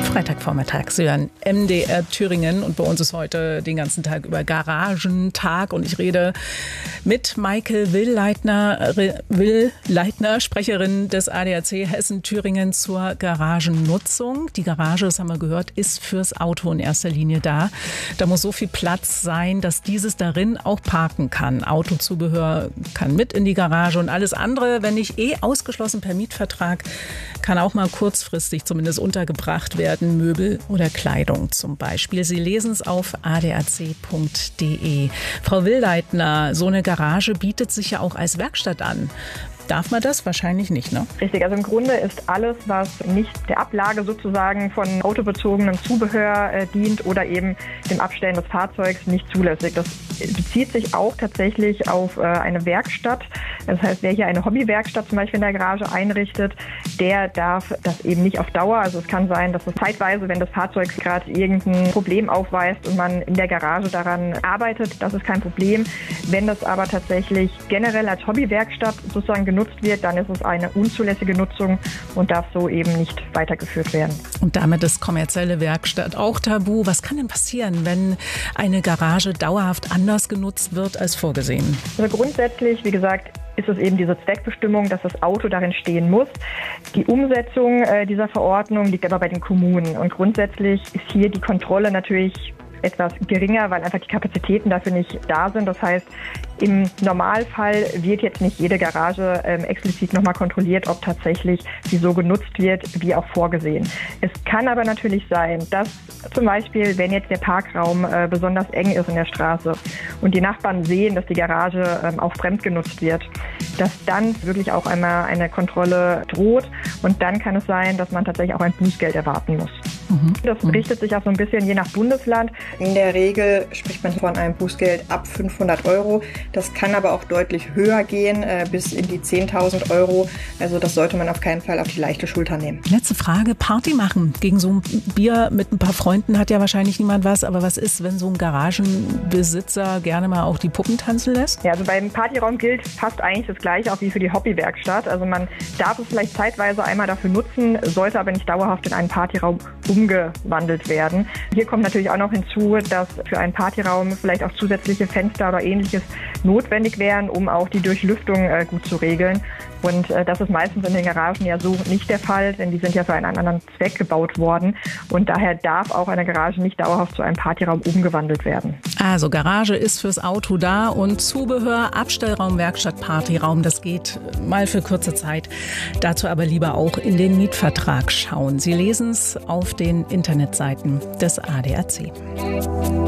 Freitagvormittag. Sie hören MDR Thüringen und bei uns ist heute den ganzen Tag über Garagentag und ich rede mit Maike Will-Leitner, Sprecherin des ADAC Hessen-Thüringen zur Garagennutzung. Die Garage, das haben wir gehört, ist fürs Auto in erster Linie da. Da muss so viel Platz sein, dass dieses darin auch parken kann. Autozubehör kann mit in die Garage und alles andere, wenn nicht ausgeschlossen per Mietvertrag, kann auch mal kurzfristig zumindest untergebracht werden. Möbel oder Kleidung zum Beispiel. Sie lesen es auf adac.de. Frau Will-Leitner, so eine Garage bietet sich ja auch als Werkstatt an. Darf man das? Wahrscheinlich nicht, ne? Richtig, also im Grunde ist alles, was nicht der Ablage sozusagen von autobezogenem Zubehör dient oder eben dem Abstellen des Fahrzeugs, nicht zulässig. Das bezieht sich auch tatsächlich auf eine Werkstatt. Das heißt, wer hier eine Hobbywerkstatt zum Beispiel in der Garage einrichtet, der darf das eben nicht auf Dauer. Also es kann sein, dass es zeitweise, wenn das Fahrzeug gerade irgendein Problem aufweist und man in der Garage daran arbeitet, das ist kein Problem. Wenn das aber tatsächlich generell als Hobbywerkstatt sozusagen genutzt wird, dann ist es eine unzulässige Nutzung und darf so eben nicht weitergeführt werden. Und damit ist kommerzielle Werkstatt auch tabu. Was kann denn passieren, wenn eine Garage dauerhaft anders genutzt wird als vorgesehen? Also grundsätzlich, wie gesagt, ist es eben diese Zweckbestimmung, dass das Auto darin stehen muss. Die Umsetzung dieser Verordnung liegt aber bei den Kommunen. Und grundsätzlich ist hier die Kontrolle natürlich etwas geringer, weil einfach die Kapazitäten dafür nicht da sind. Das heißt, im Normalfall wird jetzt nicht jede Garage explizit nochmal kontrolliert, ob tatsächlich sie so genutzt wird, wie auch vorgesehen. Es kann aber natürlich sein, dass zum Beispiel, wenn jetzt der Parkraum besonders eng ist in der Straße und die Nachbarn sehen, dass die Garage auch fremd genutzt wird, dass dann wirklich auch einmal eine Kontrolle droht und dann kann es sein, dass man tatsächlich auch ein Bußgeld erwarten muss. Das richtet sich auch so ein bisschen je nach Bundesland. In der Regel spricht man von einem Bußgeld ab 500 €. Das kann aber auch deutlich höher gehen, bis in die 10.000 €. Also das sollte man auf keinen Fall auf die leichte Schulter nehmen. Letzte Frage, Party machen. Gegen so ein Bier mit ein paar Freunden hat ja wahrscheinlich niemand was. Aber was ist, wenn so ein Garagenbesitzer gerne mal auch die Puppen tanzen lässt? Ja, also beim Partyraum gilt fast eigentlich das Gleiche auch wie für die Hobbywerkstatt. Also man darf es vielleicht zeitweise einmal dafür nutzen, sollte aber nicht dauerhaft in einen Partyraum umgewandelt werden. Hier kommt natürlich auch noch hinzu, dass für einen Partyraum vielleicht auch zusätzliche Fenster oder Ähnliches notwendig wären, um auch die Durchlüftung gut zu regeln. Und das ist meistens in den Garagen ja so nicht der Fall, denn die sind ja für einen anderen Zweck gebaut worden. Und daher darf auch eine Garage nicht dauerhaft zu einem Partyraum umgewandelt werden. Also Garage ist fürs Auto da und Zubehör, Abstellraum, Werkstatt, Partyraum, das geht mal für kurze Zeit. Dazu aber lieber auch in den Mietvertrag schauen. Sie lesen es auf den Internetseiten des ADAC.